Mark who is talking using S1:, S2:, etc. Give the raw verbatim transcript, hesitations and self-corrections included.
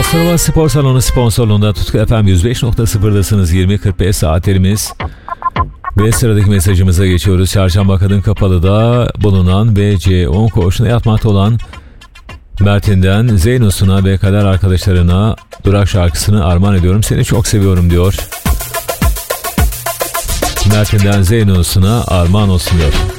S1: Moskova Spor Salonu sponsorluğunda Tutku F M yüz beş nokta sıfırdasınız. yirmi kırk beş saatlerimiz. Ve sıradaki mesajımıza geçiyoruz. Çarşamba Kadın Kapalı'da bulunan B C on koğuşuna yatmakta olan Mert'inden Zeynos'una ve kader arkadaşlarına Durak şarkısını armağan ediyorum. Seni çok seviyorum diyor. Mert'inden Zeynos'una armağan olsun diyor.